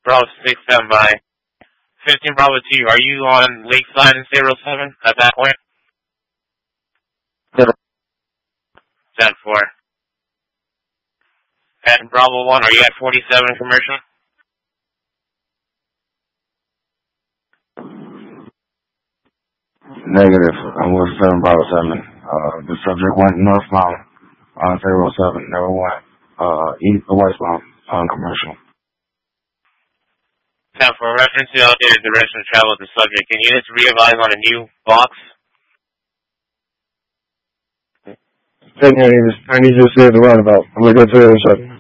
Bravo 6, stand by. 15 Bravo 2, are you on Lakeside and 07 at that point? 10-4. And Bravo 1, are you at 47 commercial? Negative. I'm with 7 Bravo 7. The subject went northbound on 07. Never went east or westbound on commercial. 10-4, reference to outdated direction of travel of the subject. Can units re-advise on a new box? I need you to stay at the roundabout. I'm going to go to the other side.